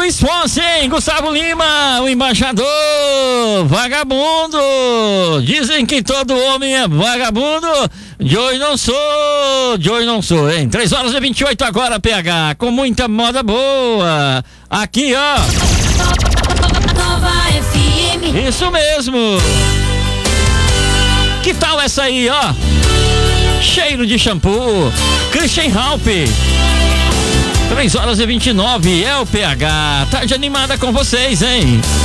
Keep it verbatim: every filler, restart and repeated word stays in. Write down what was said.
Luiz Fonse, hein? Gustavo Lima, o embaixador vagabundo. Dizem que todo homem é vagabundo. De hoje não sou, de hoje não sou, hein? três horas e vinte e oito agora, P H, com muita moda boa. Aqui, ó. Nova F M. Isso mesmo. Que tal essa aí, ó? Cheiro de shampoo, Christian Halp. três horas e vinte e nove, é o P H. Tarde animada com vocês, hein?